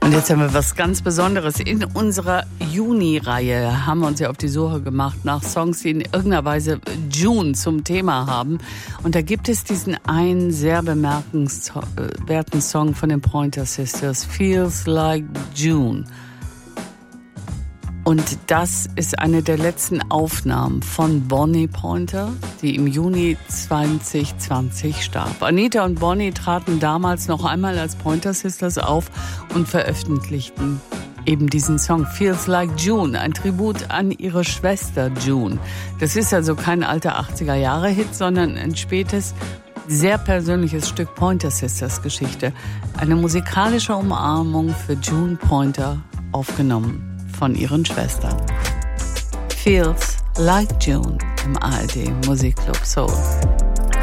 Und jetzt haben wir was ganz Besonderes. In unserer Juni-Reihe haben wir uns ja auf die Suche gemacht nach Songs, die in irgendeiner Weise June zum Thema haben. Und da gibt es diesen einen sehr bemerkenswerten Song von den Pointer Sisters, Feels Like June. Und das ist eine der letzten Aufnahmen von Bonnie Pointer, die im Juni 2020 starb. Anita und Bonnie traten damals noch einmal als Pointer Sisters auf und veröffentlichten eben diesen Song Feels Like June, ein Tribut an ihre Schwester June. Das ist also kein alter 80er-Jahre-Hit, sondern ein spätes, sehr persönliches Stück Pointer Sisters Geschichte. Eine musikalische Umarmung für June Pointer, aufgenommen von ihren Schwestern. Feels Like June im ARD Musikclub Soul.